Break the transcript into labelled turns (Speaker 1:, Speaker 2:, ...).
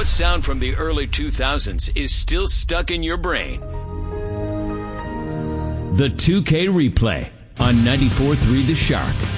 Speaker 1: What sound from the early 2000s is still stuck in your brain? The 2K Replay on 94.3 The Shark.